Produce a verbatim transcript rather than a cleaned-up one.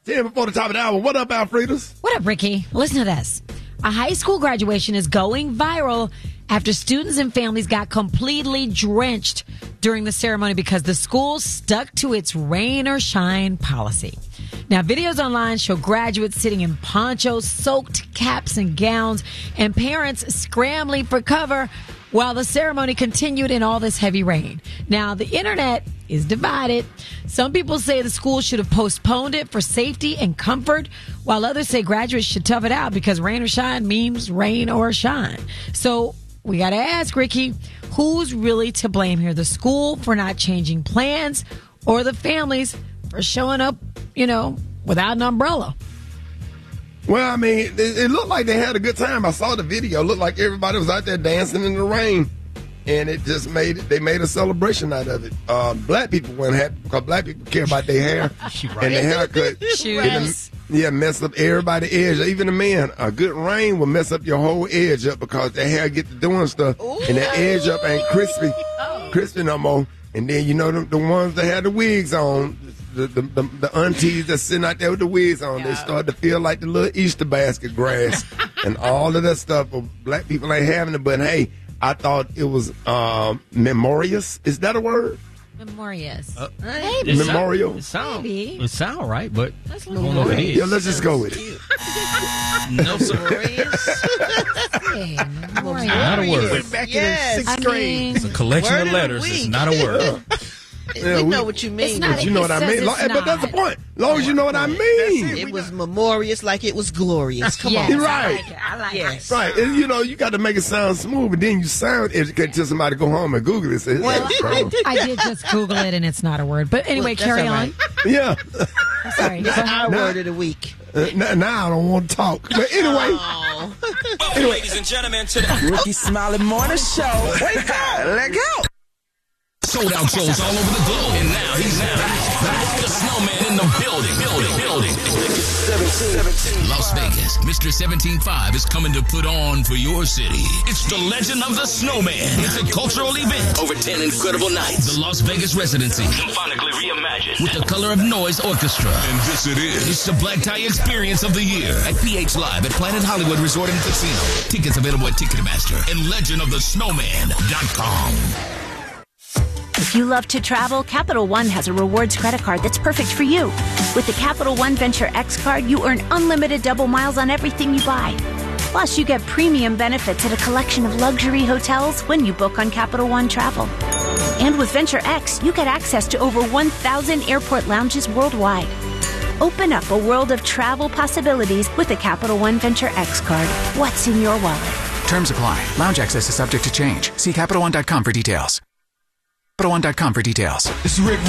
ten before the top of the hour. What up, Alfredas? What up, Ricky? Listen to this. A high school graduation is going viral after students and families got completely drenched during the ceremony because the school stuck to its rain or shine policy. Now, videos online show graduates sitting in ponchos, soaked caps and gowns, and parents scrambling for cover while the ceremony continued in all this heavy rain. Now, the internet is divided. Some people say the school should have postponed it for safety and comfort, while others say graduates should tough it out because rain or shine means rain or shine. So we got to ask, Ricky, who's really to blame here? The school for not changing plans or the families for showing up, you know, without an umbrella? Well, I mean, it, it looked like they had a good time. I saw the video. It looked like everybody was out there dancing in the rain. And it just made it, they made a celebration out of it. Um, black people weren't happy because black people care about their hair right. and their haircut. Shoes. Yeah, mess up everybody's edge. Even the men, a good rain will mess up your whole edge up because their hair get to doing stuff. Ooh. And their edge up ain't crispy, oh. crispy no more. And then, you know, the, the ones that had the wigs on, the, the, the, the aunties that's sitting out there with the wigs on, yeah. they start to feel like the little Easter basket grass and all of that stuff. But black people ain't having it. But, hey, I thought it was um, memorious. Is that a word? Memorious. Uh, Maybe. It Memorial. Sound, it sound, Maybe. it sound right, but That's I don't know what it is. Yeah, let's just go with it. No, sir. Memorious. Not a word. Went back Yes. in the sixth I grade. mean, It's a collection Word of of the letters. It's week. not a word. Yeah, we we- know what you mean. It's not- But you know what I It mean. says Lo- it's But that's the not. point. As long as you know what I mean. It was memorious like it was glorious. Come yes, on. You're right. I like it. I like Yes. it. Right. And, you know, you got to make it sound smooth, but then you sound educated till somebody go home and Google it and say, Well, "That's I, wrong." I did just Google it, and it's not a word. But anyway, Well, that's carry all on. right. Yeah. I'm sorry. Go ahead. Our word of the week. Uh, now, now I don't want to talk. But anyway, Oh. Welcome, ladies and gentlemen, to the Ricky Smiley Morning Show. Wake up. Let go. sold out shows all over the globe. And now he's now back, back. The snowman in the building, building, building. Las Vegas, Mister seventeen five is coming to put on for your city. It's the Legend of the Snowman. It's a cultural event over ten incredible nights. The Las Vegas residency, symphonically reimagined with the Color of Noise Orchestra. And this it is. It's the black tie experience of the year at P H Live at Planet Hollywood Resort and Casino. Tickets available at Ticketmaster and legend of the snowman dot com. If you love to travel, Capital One has a rewards credit card that's perfect for you. With the Capital One Venture X card, you earn unlimited double miles on everything you buy. Plus, you get premium benefits at a collection of luxury hotels when you book on Capital One Travel. And with Venture X, you get access to over one thousand airport lounges worldwide. Open up a world of travel possibilities with the Capital One Venture X card. What's in your wallet? Terms apply. Lounge access is subject to change. See Capital One dot com for details. Capital One dot com for details. It's Rick